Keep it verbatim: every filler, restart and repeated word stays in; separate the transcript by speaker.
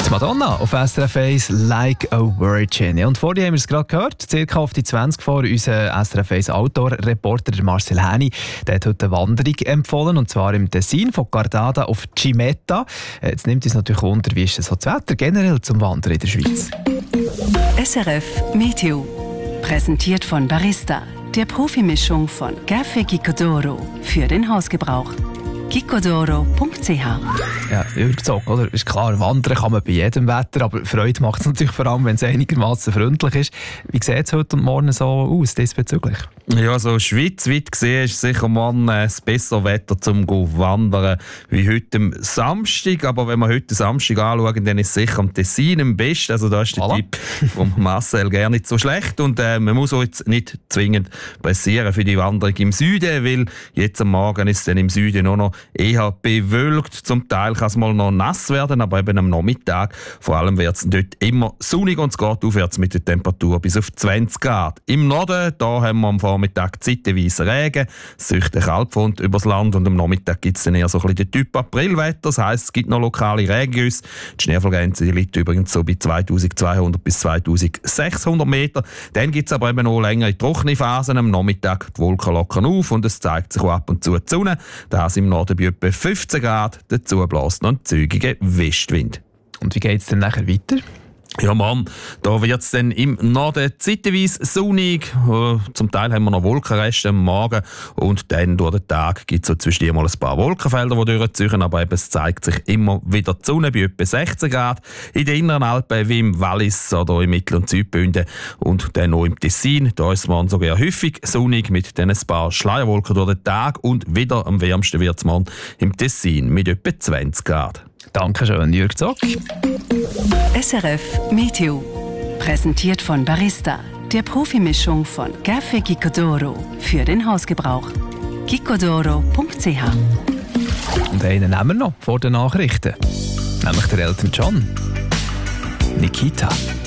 Speaker 1: Madonna auf S R F eins «Like a Virgin». Und vorher haben wir es gerade gehört, circa auf die zwanzig vor, unser S R F eins Outdoor-Reporter Marcel Häni, der hat heute eine Wanderung empfohlen, und zwar im Tessin von Cardada auf Cimetta. Jetzt nimmt uns natürlich Wunder, wie ist das Wetter generell zum Wandern in der Schweiz?
Speaker 2: S R F Meteo, präsentiert von Barista, der Profimischung von Café Gicodoro für den Hausgebrauch. gicodoro punkt c h.
Speaker 1: Ja, übergezogen, oder? Ist klar, wandern kann man bei jedem Wetter, aber Freude macht es natürlich vor allem, wenn es einigermaßen freundlich ist. Wie sieht es heute und morgen so aus diesbezüglich?
Speaker 3: Ja, so schweizweit gesehen ist sicher morgen äh, das bessere Wetter zum Wandern wie heute am Samstag. Aber wenn wir heute Samstag anschauen, dann ist sicher am Tessin am besten. Also da ist der voilà. Tipp von Marcel gar nicht so schlecht. Und äh, man muss auch jetzt nicht zwingend pressieren für die Wanderung im Süden, weil jetzt am Morgen ist es dann im Süden auch noch eher bewölkt. Zum Teil kann es mal noch nass werden, aber eben am Nachmittag vor allem wird es dort immer sonnig und es geht aufwärts mit der Temperatur bis auf zwanzig Grad. Im Norden, da haben wir am Vormittag zeitweise Regen, es ist eine Kaltfront übers Land und am Nachmittag gibt es dann eher so ein bisschen den Typ Aprilwetter. Das heisst, es gibt noch lokale Regengüsse. Die Schneefallgrenze liegt übrigens so bei zweitausendzweihundert bis zweitausendsechshundert Meter. Dann gibt es aber eben noch längere trockene Phasen. Am Nachmittag die Wolken lockern auf und es zeigt sich auch ab und zu die Sonne. Da im Norden bei etwa fünfzehn Grad, dazu bläst noch ein zügiger Westwind.
Speaker 1: Und wie geht es dann nachher weiter?
Speaker 3: Ja, Mann, da wird es dann im Norden zeitweise sonnig. Zum Teil haben wir noch Wolkenreste am Morgen und dann durch den Tag gibt es so zwischendurch mal ein paar Wolkenfelder, die durchziehen, aber eben, es zeigt sich immer wieder die Sonne bei etwa sechzehn Grad. In den inneren Alpen wie im Wallis oder im Mittel- und Südbünden und dann noch im Tessin. Da ist es morgen sogar häufig sonnig mit dann ein paar Schleierwolken durch den Tag und wieder am wärmsten wird es morgen im Tessin mit etwa zwanzig Grad.
Speaker 1: Dankeschön, Jürg Zock.
Speaker 2: S R F Meteo, präsentiert von Barista, der Profimischung von Café Gicodoro für den Hausgebrauch. gicodoro punkt c h.
Speaker 1: Und einen nehmen wir noch vor den Nachrichten, nämlich der Elton John. Nikita.